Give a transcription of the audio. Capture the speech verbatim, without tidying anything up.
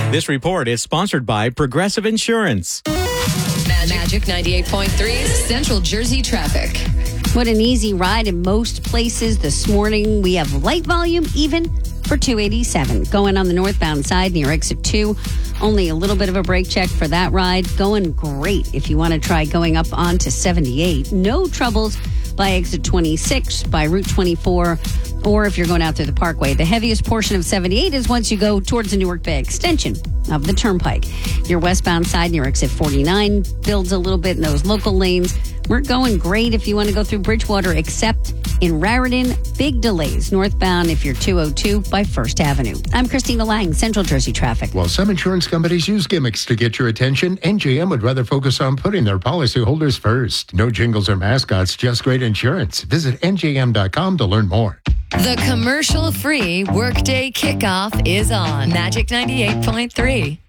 This report is sponsored by Progressive Insurance. Magic ninety-eight point three Central Jersey traffic. What an easy ride in most places this morning. We have light volume even for two eighty-seven. Going on the northbound side near exit two. Only a little bit of a brake check for that ride. Going great if you want to try going up onto seventy-eight. No troubles by exit twenty-six, by Route twenty-four, or if you're going out through the Parkway. The heaviest portion of seventy-eight is once you go towards the Newark Bay extension of the Turnpike. Your westbound side near exit forty-nine builds a little bit in those local lanes. We're going great if you want to go through Bridgewater, except in Raritan. Big delays northbound if you're two oh two by First Avenue. I'm Christina Lang, Central Jersey Traffic. While some insurance companies use gimmicks to get your attention, N J M would rather focus on putting their policyholders first. No jingles or mascots, just great insurance. Visit N J M dot com to learn more. The commercial-free Workday Kickoff is on Magic ninety-eight point three.